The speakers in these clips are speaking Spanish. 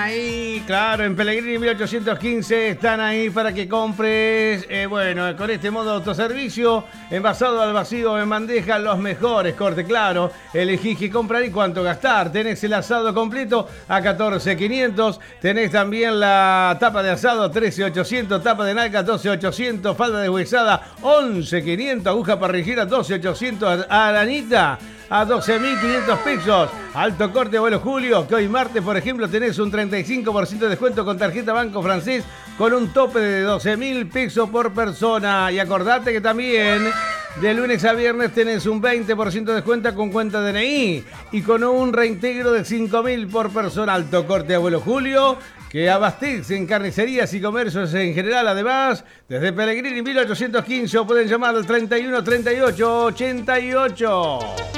Ahí, claro, en Pellegrini 1815 están ahí para que compres, bueno, con este modo de autoservicio, envasado al vacío en bandeja, los mejores cortes, claro, elegís qué comprar y cuánto gastar. Tenés el asado completo a 14.500, tenés también la tapa de asado 13.800, tapa de nalga 12.800, falda deshuesada 11.500, aguja parrillera 12.800, aranita a 12.500 pesos. Alto corte vuelo Julio, que hoy martes, por ejemplo, tenés un 35% de descuento con tarjeta Banco Francés con un tope de 12.000 pesos por persona. Y acordate que también de lunes a viernes tenés un 20% de descuento con cuenta DNI y con un reintegro de 5.000 por persona. Alto corte abuelo Julio, que abastece en carnicerías y comercios en general. Además, desde Pellegrini 1815 o pueden llamar al 31 38 88.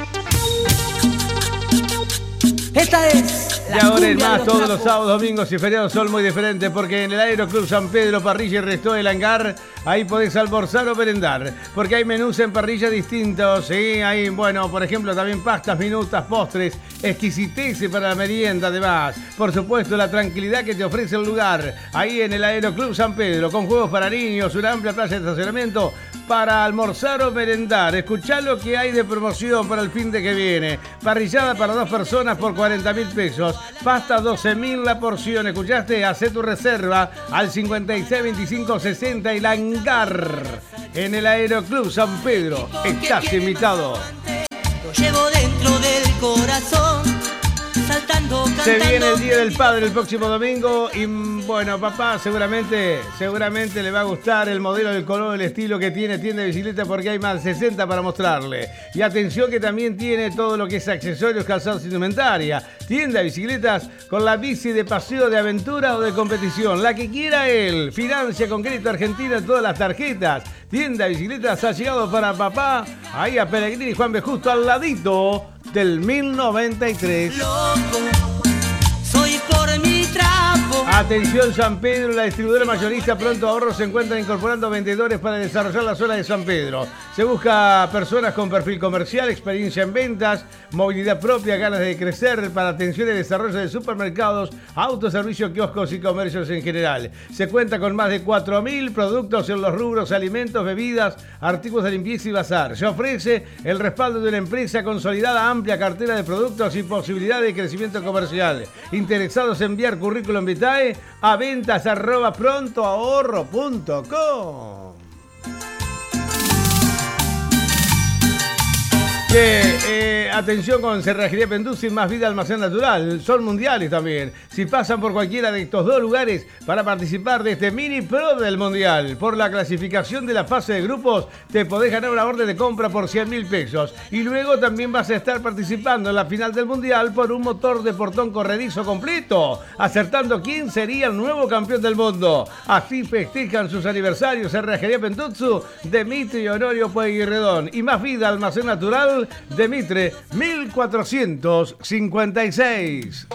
Esta es y ahora en más, todos los sábados, domingos y feriados son muy diferentes porque en el Aeroclub San Pedro, parrilla y resto del hangar, ahí podés almorzar o merendar, porque hay menús en parrilla distintos, ¿sí? Hay, bueno, por ejemplo, también pastas, minutas, postres, exquisiteces para la merienda, además. Por supuesto, la tranquilidad que te ofrece el lugar, ahí en el Aeroclub San Pedro, con juegos para niños, una amplia plaza de estacionamiento para almorzar o merendar. Escuchá lo que hay de promoción para el fin de que viene. Parrillada para 2 personas por 40.000 pesos. Pasta 12.000 la porción. ¿Escuchaste? Hacé tu reserva al 562560 el hangar. En el Aeroclub San Pedro. Estás invitado. Lo llevo dentro del corazón. Saltando, cantando. Se viene el Día del Padre el próximo domingo y bueno, papá, seguramente le va a gustar el modelo, el color, el estilo que tiene Tienda de Bicicletas porque hay más de 60 para mostrarle. Y atención que también tiene todo lo que es accesorios, calzados, indumentaria. Tienda de Bicicletas con la bici de paseo, de aventura o de competición. La que quiera él. Financia con crédito argentino en todas las tarjetas. Tienda de Bicicletas ha llegado para papá. Ahí a Pellegrini y Juan B. Justo al ladito del 1093. Loco, soy por mi trapo. Atención San Pedro, la distribuidora mayorista Pronto Ahorro se encuentra incorporando vendedores para desarrollar la zona de San Pedro. Se busca personas con perfil comercial, experiencia en ventas, movilidad propia, ganas de crecer para atención y desarrollo de supermercados, autoservicio, kioscos y comercios en general. Se cuenta con más de 4.000 productos en los rubros alimentos, bebidas, artículos de limpieza y bazar. Se ofrece el respaldo de una empresa consolidada, amplia cartera de productos y posibilidad de crecimiento comercial. Interesados en enviar currículum vitae a ventas@prontoahorro.com. Atención con Cerrajería Penduzzi, Más Vida Almacén Natural, son mundiales también. Si pasan por cualquiera de estos dos lugares para participar de este mini pro del mundial, por la clasificación de la fase de grupos, te podés ganar una orden de compra por 100.000 pesos. Y luego también vas a estar participando en la final del mundial por un motor de portón corredizo completo, acertando quién sería el nuevo campeón del mundo. Así festejan sus aniversarios Cerrajería Penduzzi, Demitri Honorio Pueyrredón y Más Vida Almacén Natural, Demitre 1456.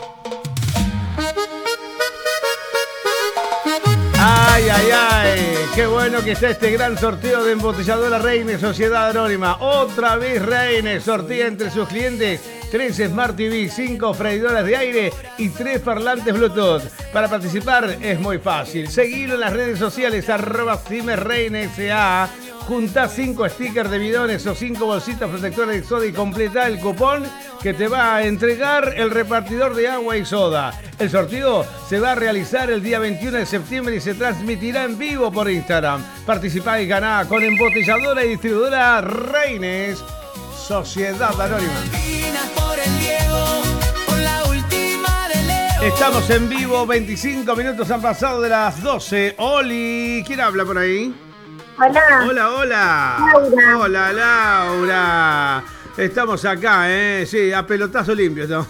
Ay, ay, ay, qué bueno que está este gran sorteo de embotelladora Reine Sociedad Anónima. Otra vez Reine sortea entre sus clientes 3 Smart TV, 5 freidoras de aire y 3 parlantes Bluetooth. Para participar es muy fácil. Seguilo en las redes sociales @CimeReineSA. Juntá 5 stickers de bidones o 5 bolsitas protectoras de soda y completá el cupón que te va a entregar el repartidor de agua y soda. El sorteo se va a realizar el día 21 de septiembre y se transmitirá en vivo por Instagram. Participá y ganá con embotelladora y distribuidora Reines Sociedad Anónima. Estamos en vivo, 25 minutos han pasado de las 12. Oli, ¿quién habla por ahí? Hola. Hola, hola. Laura. Hola, Laura. Estamos acá, sí, a pelotazo limpio estamos.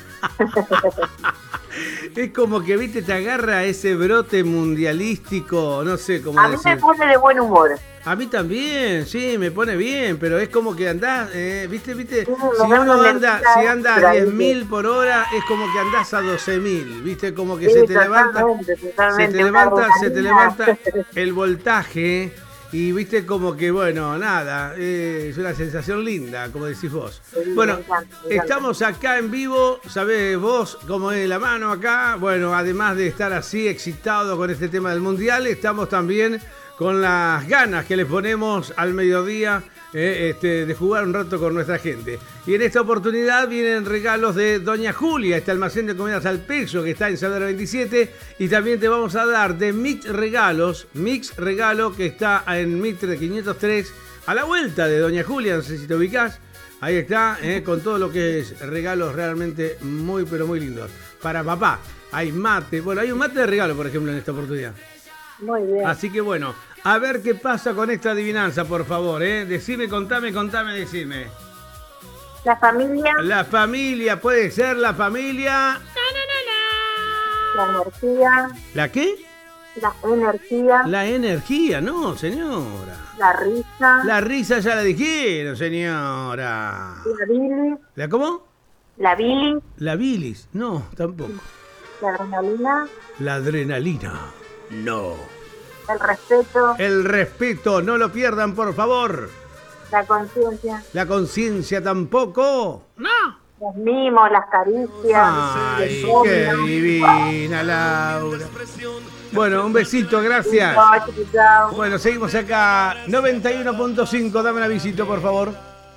Es como que, viste, te agarra ese brote mundialístico, no sé cómo A mí decir. me pone de buen humor. A mí también, sí, me pone bien, pero es como que andás, viste, Sí, si uno anda a 10.000 por hora, es como que andás a 12.000, viste, como que Sí, se te levanta totalmente, el voltaje y viste como que, bueno, nada, es una sensación linda, como decís vos. Sí, Bueno, me encanta. estamos acá en vivo, sabés vos cómo es la mano acá. Bueno, además de estar así excitado con este tema del Mundial, estamos también con las ganas que le ponemos al mediodía de jugar un rato con nuestra gente. Y en esta oportunidad vienen regalos de Doña Julia, este almacén de comidas al peso que está en Saavedra 27. Y también te vamos a dar de Mix Regalo, que está en Mitre 503, a la vuelta de Doña Julia, no sé si te ubicás. Ahí está, con todo lo que es regalos realmente muy, pero muy lindos. Para papá, hay mate. Bueno, hay un mate de regalo, por ejemplo, en esta oportunidad. Muy bien. Así que bueno, a ver qué pasa con esta adivinanza, por favor, Decime, contame, decime. La familia, La familia, puede ser la familia. la energía, ¿La qué? la energía, La energía, no, señora. la risa, La risa ya la dijeron, señora. la bilis, ¿La cómo? la bilis, La bilis, no, tampoco. la adrenalina, La adrenalina, no. el respeto, El respeto, no lo pierdan, por favor. la conciencia, La conciencia tampoco. No. los mimos, las caricias, Ay, el cómico. qué divina, Laura. Bueno, un besito, gracias. Chao, chao. Bueno, seguimos acá. 91.5, dame un avisito, por favor.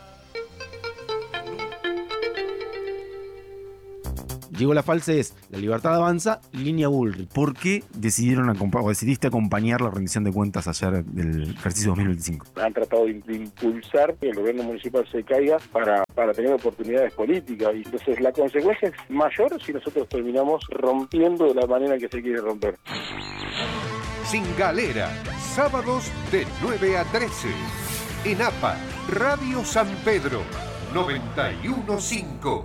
Llegó la falsa es La Libertad Avanza, línea Bullrich. ¿Por qué decidiste acompañar la rendición de cuentas ayer del ejercicio 2025? Han tratado de impulsar que el gobierno municipal se caiga para tener oportunidades políticas, y entonces la consecuencia es mayor si nosotros terminamos rompiendo de la manera que se quiere romper. Sin Galera, sábados de 9 a 13. En APA, Radio San Pedro, 91.5.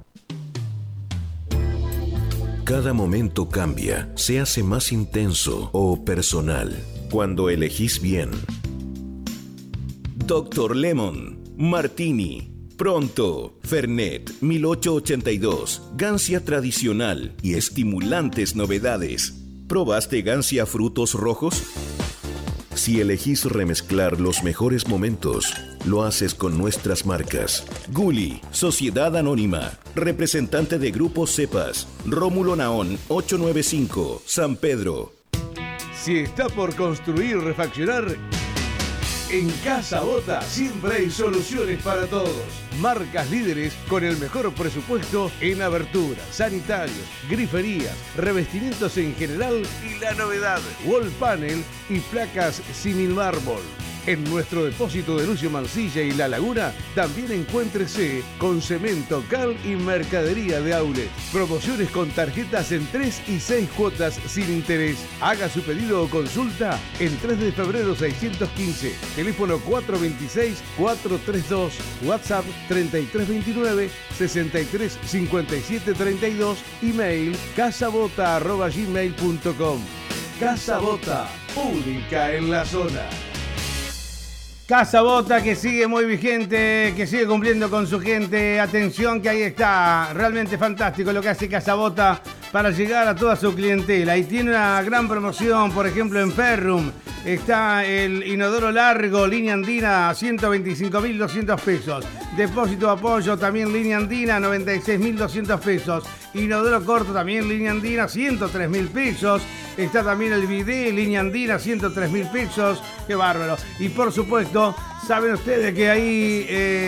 Cada momento cambia, se hace más intenso o personal cuando elegís bien. Dr. Lemon, Martini, Pronto, Fernet, 1882, Gancia tradicional y estimulantes novedades. ¿Probaste Gancia frutos rojos? Si elegís remezclar los mejores momentos, lo haces con nuestras marcas. Gulli, Sociedad Anónima, representante de Grupo Cepas, Rómulo Naón, 895, San Pedro. Si está por construir o refaccionar, en Casa Bota siempre hay soluciones para todos. Marcas líderes con el mejor presupuesto en aberturas, sanitarios, griferías, revestimientos en general y la novedad, wall panel y placas símil mármol. En nuestro depósito de Lucio Mansilla y La Laguna también encuéntrese con cemento, cal y mercadería de outlet. Promociones con tarjetas en 3 y 6 cuotas sin interés. Haga su pedido o consulta en 3 de febrero 615. Teléfono 426-432. WhatsApp 3329-635732. Email casabota@gmail.com. Casa Bota, única en la zona. Casa Bota, que sigue muy vigente, que sigue cumpliendo con su gente. Atención, que ahí está. Realmente fantástico lo que hace Casa Bota para llegar a toda su clientela. Y tiene una gran promoción, por ejemplo, en Ferrum. Está el inodoro largo, línea andina, 125.200 pesos. Depósito de apoyo, también línea andina, 96.200 pesos. Inodoro corto, también línea andina, 103.000 pesos. Está también el bidet, línea andina, 103.000 pesos. ¡Qué bárbaro! Y por supuesto, saben ustedes que ahí,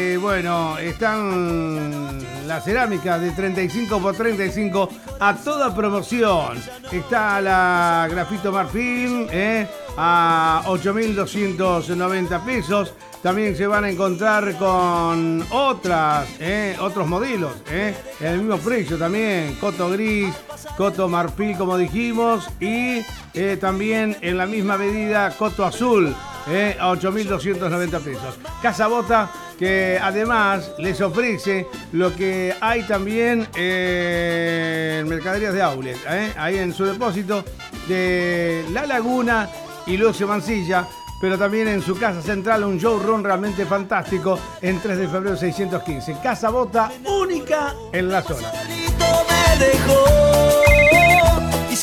están las cerámicas de 35 por 35 a toda promoción. Está la grafito marfil, a 8.290 pesos. También se van a encontrar con otros modelos, en el mismo precio también. Coto gris, coto marfil, como dijimos, y también en la misma medida coto azul, a 8.290 pesos. Casa Bota, que además les ofrece lo que hay también en mercaderías de outlet, ahí en su depósito de La Laguna y Lucio Mansilla, pero también en su casa central, un showroom realmente fantástico en 3 de febrero 615. Casa Bota, única en la zona. Solito me dejó y se marchó.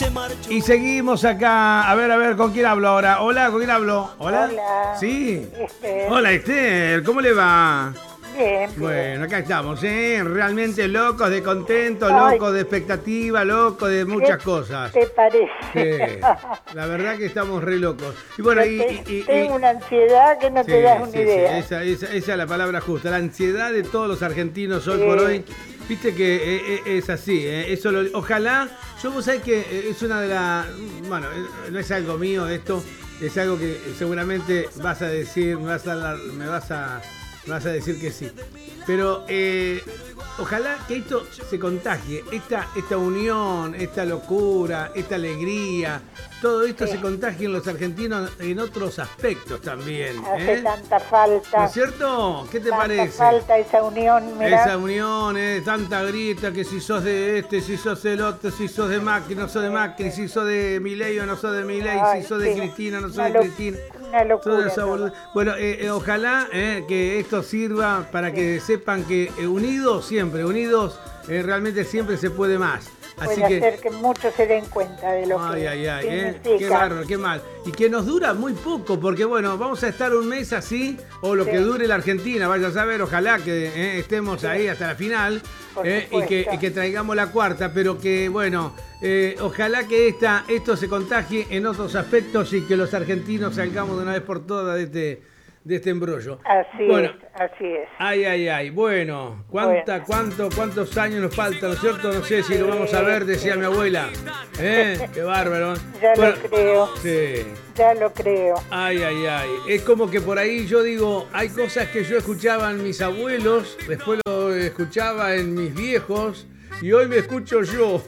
Y seguimos acá. A ver, ¿con quién hablo ahora? Hola, ¿con quién hablo? Hola. Hola. Sí. Esther. Hola, Esther. ¿Cómo le va? Bien, bien. Bueno, acá estamos, realmente locos de contento, Ay. locos de expectativa, locos de muchas cosas. ¿Te parece? Sí, la verdad que estamos re locos. Y bueno, Tengo una ansiedad que no te das una idea. esa es la palabra justa. La ansiedad de todos los argentinos hoy Sí. por hoy. Viste que es así, eso ojalá, vos sabés que es una de las, bueno, no es algo mío esto, es algo que seguramente vas a decir, me vas a decir que sí. Pero ojalá que esto se contagie, esta unión, esta locura, esta alegría, todo esto se contagie en los argentinos en otros aspectos también. Hace tanta falta. ¿No es cierto? ¿Qué te parece? Tanta falta esa unión, mirá. Esa unión, tanta grita, que si sos de este, si sos del otro, si sos de Macri, no sos de Macri, si sos de Milei o no sos de Milei, Ay, si sos de sí. Cristina, no sos Una de Cristina. Una locura. Toda esa todo. boludez. Bueno, ojalá que esto sirva para que sepan que unidos siempre, realmente siempre se puede más. Así Puede que, hacer que muchos se den cuenta de lo que significa. qué bárbaro, qué mal. Y que nos dura muy poco, porque bueno, vamos a estar un mes así, o lo Sí. que dure la Argentina, vaya a saber, ojalá que estemos ahí hasta la final, Por y supuesto. que traigamos la cuarta, pero que bueno, ojalá que esto se contagie en otros aspectos y que los argentinos salgamos de una vez por todas de este embrollo. Así Bueno. es, así es. Ay. Bueno, ¿cuántos años nos faltan, no es cierto? No sé si lo vamos a ver, decía mi abuela. Qué bárbaro. Ya Bueno, lo creo, sí. ya lo creo. Ay. Es como que por ahí yo digo, hay cosas que yo escuchaba en mis abuelos, después lo escuchaba en mis viejos, y hoy me escucho yo.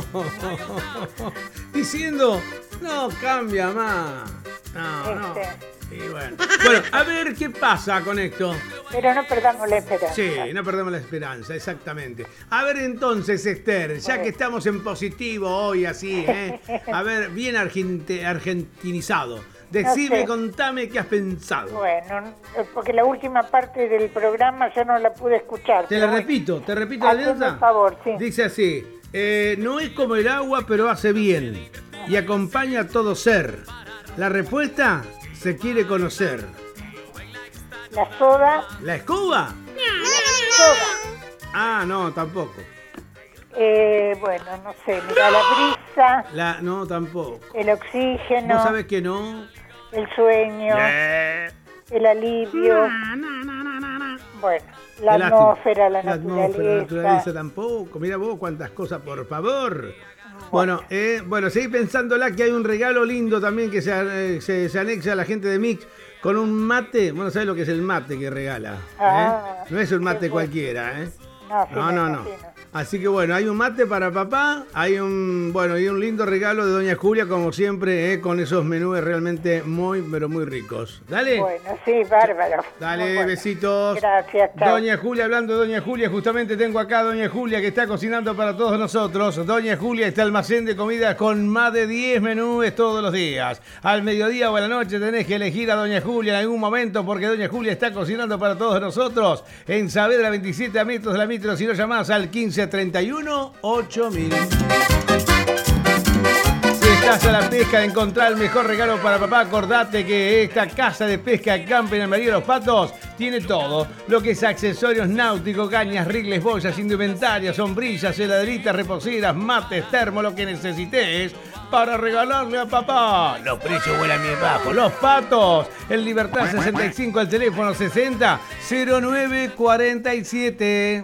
Diciendo, no cambia más. No. Y bueno, a ver qué pasa con esto. Pero no perdamos la esperanza. Sí, no perdemos la esperanza, exactamente. A ver entonces, Esther, ya que estamos en positivo hoy así, a ver, bien argentinizado. Decime, No sé. contame qué has pensado. Bueno, porque la última parte del programa yo no la pude escuchar. Te pero la bueno. repito la Haceme letra. el favor, sí. Dice así, no es como el agua, pero hace bien y acompaña a todo ser. La respuesta se quiere conocer. La soda. ¿La escoba? Soda. Ah, no, tampoco. Bueno, no sé, mira, la brisa, No, tampoco. el oxígeno, ¿Vos sabés que no? el sueño, el alivio. Bueno, la Qué lástima. atmósfera, la naturaleza naturaleza. tampoco. Mira vos cuántas cosas, por favor. Bueno, seguí pensándola que hay un regalo lindo también que se anexa a la gente de Mix con un mate. Bueno, ¿sabes lo que es el mate que regala? No es un mate qué bueno. cualquiera, No, sí, me No. imagino. Así que bueno, hay un mate para papá, hay un lindo regalo de Doña Julia, como siempre, con esos menús realmente muy, pero muy ricos. Dale. Bueno, sí, bárbaro. Dale, Muy bueno. besitos. Gracias, chao. Doña Julia, hablando de Doña Julia, justamente tengo acá a Doña Julia que está cocinando para todos nosotros. Doña Julia, este almacén de comida con más de 10 menús todos los días. Al mediodía o a la noche tenés que elegir a Doña Julia en algún momento porque Doña Julia está cocinando para todos nosotros. En Saavedra 27 a metros de la Mitro, si no llamás al 1531 8000. Si estás a la pesca de encontrar el mejor regalo para papá, acordate que esta casa de pesca Camp en el María de los Patos tiene todo. Lo que es accesorios náuticos, cañas, rigles, boyas, indumentaria, sombrillas, heladeritas, reposeras, mates, termo, lo que necesites para regalarle a papá. Los precios vuelan bien bajo. Los Patos, en Libertad 65, al teléfono 60 09 47.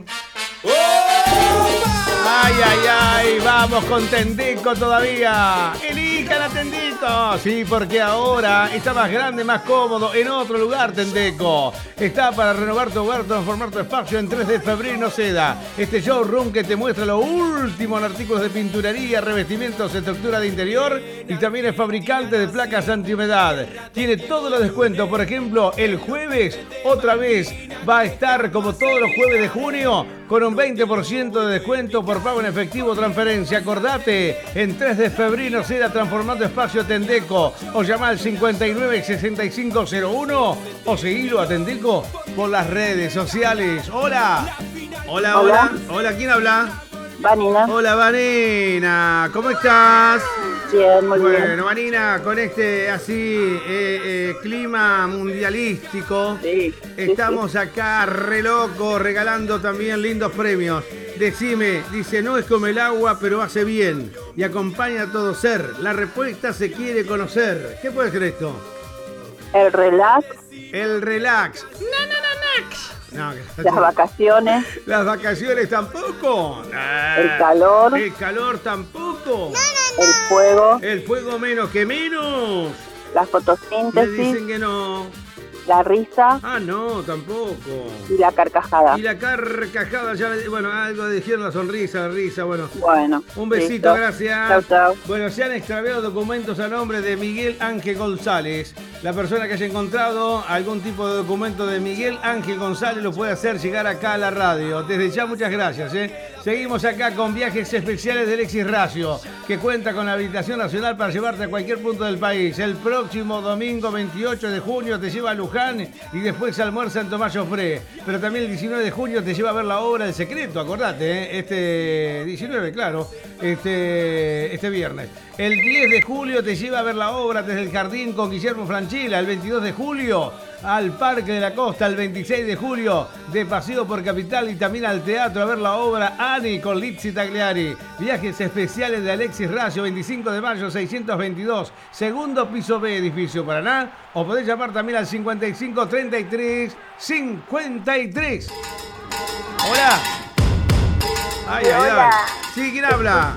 Ay, vamos con Tendeco todavía. Elijan a Tendeco. Sí, porque ahora está más grande, más cómodo. En otro lugar, Tendeco. Está para renovar tu hogar, transformar tu espacio en 3 de febrero, no ceda. Este showroom que te muestra lo último en artículos de pinturería, revestimientos, estructura de interior y también es fabricante de placas antihumedad. Tiene todos los descuentos. Por ejemplo, el jueves, otra vez, va a estar como todos los jueves de junio con un 20% de descuento por pago en efectivo o transferencia. Acordate, en 3 de febrero será transformando espacio Tendeco. O llama al 59 6501 o seguilo a Tendeco por las redes sociales. Hola, ¿quién habla? Vanina. Hola, Vanina. ¿Cómo estás? Bien, muy bien. Bueno, Vanina, con este así clima mundialístico, Sí, estamos acá re locos regalando también lindos premios. Decime, dice, no es como el agua, pero hace bien y acompaña a todo ser. La respuesta se quiere conocer. ¿Qué puede ser esto? El relax, El relax. No, las vacaciones, las vacaciones tampoco. el calor, El calor tampoco. el fuego, El fuego menos que menos. la Me fotosíntesis, dicen que no. la risa Ah, no, tampoco. y la carcajada. Y la carcajada, ya, bueno, algo dijeron, la sonrisa, la risa, bueno. Bueno. Un besito, listo. gracias. Chau, chau. Bueno, se han extraviado documentos a nombre de Miguel Ángel González. La persona que haya encontrado algún tipo de documento de Miguel Ángel González lo puede hacer llegar acá a la radio. Desde ya, muchas gracias. Seguimos acá con viajes especiales de Alexis Racio, que cuenta con la habilitación nacional para llevarte a cualquier punto del país. El próximo domingo 28 de junio te lleva a Luján y después almuerza en Tomás Joffre. Pero también el 19 de junio te lleva a ver la obra El Secreto, acordate, este 19, claro, este viernes. El 10 de julio te lleva a ver la obra Desde el Jardín con Guillermo Francella. El 22 de julio al Parque de la Costa. El 26 de julio de Paseo por Capital y también al teatro a ver la obra Ani con Lizzy Tagliari. Viajes especiales de Alexis Racio, 25 de mayo 622, segundo piso B, edificio Paraná. O podés llamar también al 55 33 53. Hola. Ay, ay, ay. Hola. Sí, ¿quién habla?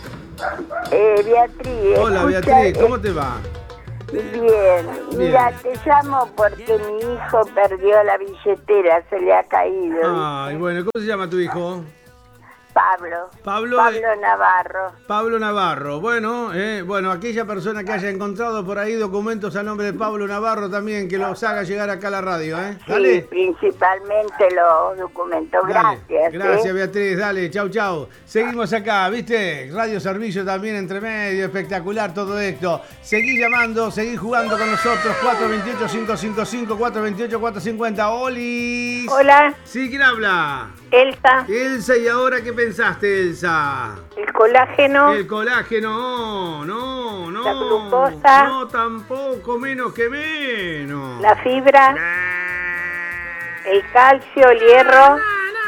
Beatriz. Hola, Beatriz, ¿cómo te va? Bien. Mira, te llamo porque mi hijo perdió la billetera, se le ha caído. Ay, bueno, ¿cómo se llama tu hijo? Pablo Navarro. Pablo Navarro. Bueno, bueno, aquella persona que haya encontrado por ahí documentos a nombre de Pablo Navarro también, que los haga llegar acá a la radio, ¿eh? Dale. Sí, principalmente los documentos. Dale. Gracias. Gracias, Beatriz. Dale, chau, chau. Seguimos acá, ¿viste? Radio Servicio también entre medio, espectacular todo esto. Seguí llamando, seguí jugando con nosotros. 428-555, 428-450. ¡Olis! Hola, ¿Sí? ¿Quién habla? Elsa. Elsa, ¿y ahora qué pensaste, Elsa? El colágeno. El colágeno, no. La glucosa. No, tampoco, menos que menos. La fibra. El calcio, el hierro.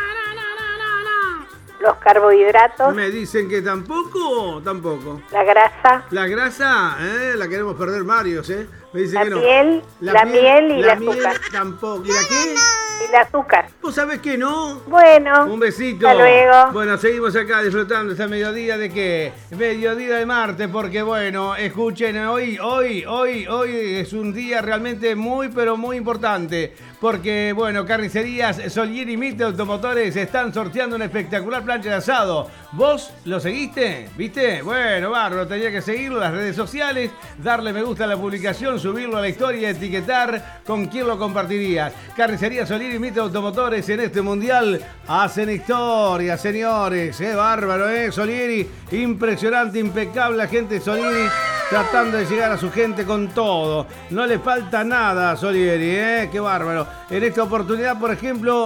Los carbohidratos. Me dicen que tampoco. La grasa. La grasa, la queremos perder varios, Me dicen La que no. miel, la miel y el azúcar. Tampoco. ¿Y la qué? El azúcar. ¿Vos sabés que no? Bueno. Un besito. Hasta luego. Bueno, seguimos acá disfrutando esta mediodía de qué? Mediodía de martes, porque bueno, escuchen, hoy es un día realmente muy, pero muy importante. Porque, bueno, Carnicerías Solieri Mitre Automotores están sorteando una espectacular plancha de asado. ¿Vos lo seguiste? ¿Viste? Bueno, bárbaro, tenía que seguirlo en las redes sociales, darle me gusta a la publicación, subirlo a la historia, etiquetar con quién lo compartirías. Carnicerías Solieri Mitre Automotores en este mundial hacen historia, señores. Bárbaro, Solieri, impresionante, impecable la gente de Solieri, tratando de llegar a su gente con todo. No le falta nada a Solieri, qué bárbaro. En esta oportunidad, por ejemplo,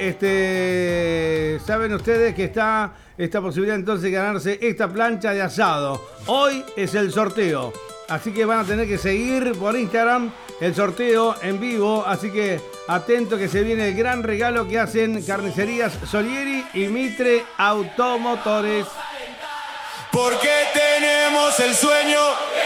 saben ustedes que está esta posibilidad entonces de ganarse esta plancha de asado. Hoy es el sorteo, así que van a tener que seguir por Instagram el sorteo en vivo, así que atento que se viene el gran regalo que hacen Carnicerías Solieri y Mitre Automotores. Porque tenemos el sueño